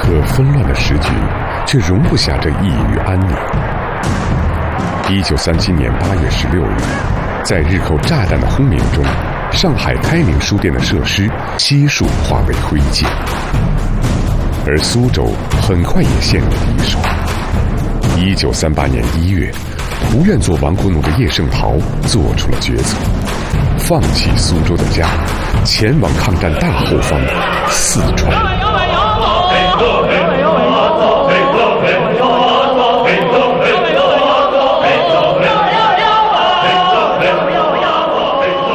可纷乱的时局却容不下这一隅安宁。1937年8月16日，在日寇炸弹的轰鸣中，上海开明书店的设施悉数化为灰烬，而苏州很快也陷入敌手。1938年1月，不愿做亡国奴的叶圣陶做出了抉择，放弃苏州的家，前往抗战大后方四川。